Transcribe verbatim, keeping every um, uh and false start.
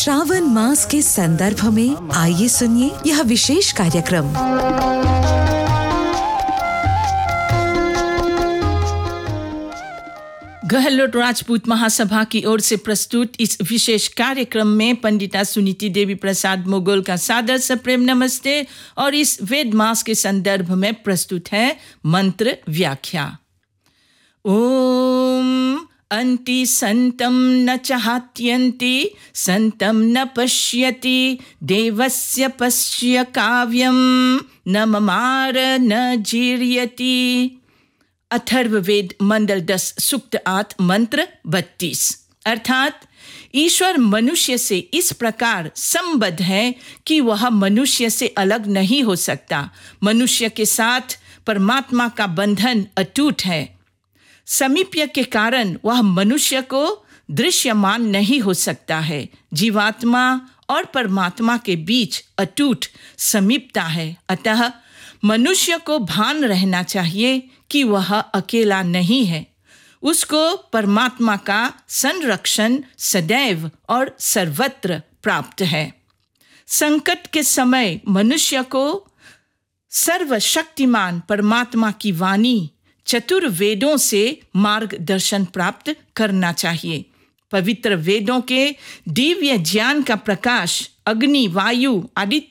श्रावण मास के संदर्भ में आइए सुनिए यह विशेष कार्यक्रम। गहलोत राजपूत महासभा की ओर से प्रस्तुत इस विशेष कार्यक्रम में पंडिता सुनीति देवी प्रसाद मुगल का सादर से प्रेम नमस्ते और इस वेद मास के संदर्भ में प्रस्तुत है मंत्र व्याख्या। ओम अंति संतम न चाहत्यन्ति संतम न पश्यति देवस्य पश्य काव्यम न ममार न जीर्यति। अथर्ववेद मंडल दस सूक्त आठ मंत्र बत्तीस। अर्थात ईश्वर मनुष्य से इस प्रकार संबद्ध है कि वह मनुष्य से अलग नहीं हो सकता। मनुष्य के साथ परमात्मा का बंधन अटूट है। समीप्य के कारण वह मनुष्य को दृश्यमान नहीं हो सकता है। जीवात्मा और परमात्मा के बीच अटूट समीपता है। अतः मनुष्य को भान रहना चाहिए कि वह अकेला नहीं है। उसको परमात्मा का संरक्षण सदैव और सर्वत्र प्राप्त है। संकट के समय मनुष्य को सर्वशक्तिमान परमात्मा की वाणी चतुर्वेदों से मार्गदर्शन प्राप्त करना चाहिए। पवित्र वेदों के दिव्य ज्ञान का प्रकाश अग्नि, वायु, आदित्य